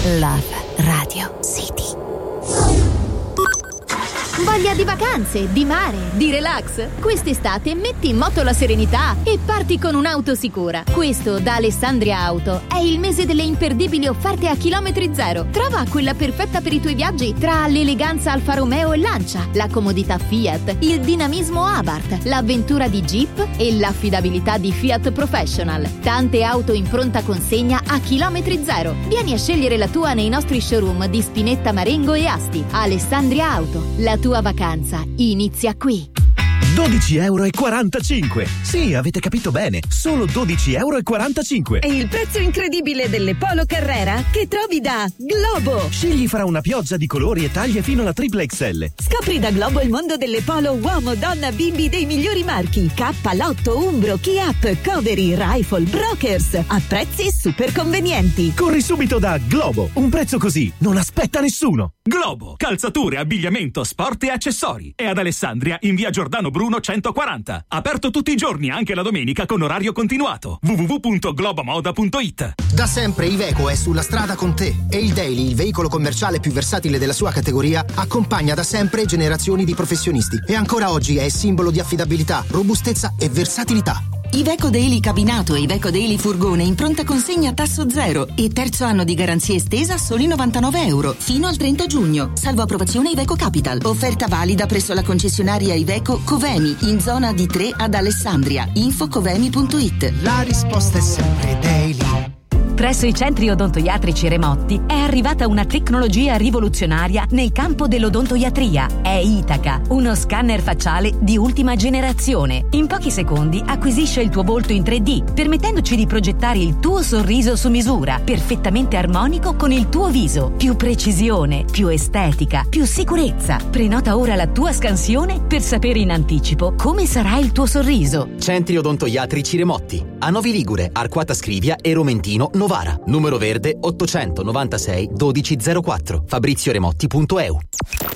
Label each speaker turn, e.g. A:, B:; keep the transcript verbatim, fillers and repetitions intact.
A: Love Radio City.
B: Voglia di vacanze, di mare, di relax? Quest'estate metti in moto la serenità e parti con un'auto sicura. Questo da Alessandria Auto è il mese delle imperdibili offerte a chilometri zero. Trova quella perfetta per i tuoi viaggi tra l'eleganza Alfa Romeo e Lancia, la comodità Fiat, il dinamismo Abarth, l'avventura di Jeep e l'affidabilità di Fiat Professional. Tante auto in pronta consegna a chilometri zero. Vieni a scegliere la tua nei nostri showroom di Spinetta, Marengo e Asti. Alessandria Auto, la tua vacanza inizia qui.
C: dodici e quarantacinque euro. Sì, avete capito bene, solo dodici e quarantacinque euro.
D: E il prezzo incredibile delle Polo Carrera che trovi da Globo.
C: Scegli fra una pioggia di colori e taglie fino alla triple X L.
D: Scopri da Globo il mondo delle Polo uomo, donna, bimbi dei migliori marchi: K, Lotto, Umbro, Kiap, Covery, Rifle, Brokers, a prezzi super convenienti.
C: Corri subito da Globo, un prezzo così non aspetta nessuno.
E: Globo, calzature, abbigliamento, sport e accessori. E ad Alessandria in via Giordano Bruno centoquaranta. Aperto tutti i giorni, anche la domenica con orario continuato. w w w punto globomoda punto i t.
F: Da sempre Iveco è sulla strada con te e il Daily, il veicolo commerciale più versatile della sua categoria, accompagna da sempre generazioni di professionisti e ancora oggi è simbolo di affidabilità, robustezza e versatilità.
G: Iveco Daily cabinato e Iveco Daily furgone in pronta consegna a tasso zero e terzo anno di garanzia estesa a soli novantanove euro fino al trenta giugno, salvo approvazione Iveco Capital. Offerta valida presso la concessionaria Iveco Covemi in zona D tre ad Alessandria. Info covemi punto i t.
F: La risposta è sempre Daily.
H: Presso i centri odontoiatrici Remotti è arrivata una tecnologia rivoluzionaria nel campo dell'odontoiatria. È Itaca, uno scanner facciale di ultima generazione. In pochi secondi acquisisce il tuo volto in tre D, permettendoci di progettare il tuo sorriso su misura, perfettamente armonico con il tuo viso. Più precisione, più estetica, più sicurezza. Prenota ora la tua scansione per sapere in anticipo come sarà il tuo sorriso.
I: Centri odontoiatrici Remotti, a Novi Ligure, Arquata Scrivia e Romentino Novara. Numero verde ottocentonovantasei dodici zero quattro. fabrizio remotti punto e u.